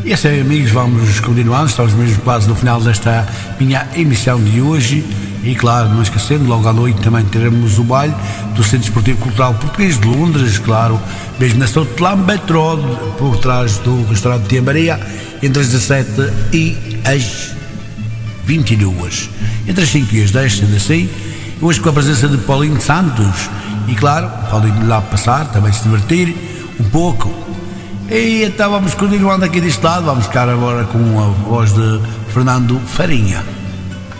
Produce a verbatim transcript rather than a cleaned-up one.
E assim, amigos, vamos continuando, estamos mesmo quase no final desta minha emissão de hoje. E claro, não esquecendo, logo à noite também teremos o baile do Centro Esportivo Cultural Português de Londres, claro, mesmo na South Lambeth Road, por trás do restaurante Tia Maria, entre as dezassete e as vinte e duas, entre as cinco e as dez, sendo assim, hoje com a presença de Paulinho Santos. E claro, podem lá passar, também se divertir um pouco. E então vamos continuando aqui deste lado, vamos ficar agora com a voz de Fernando Farinha.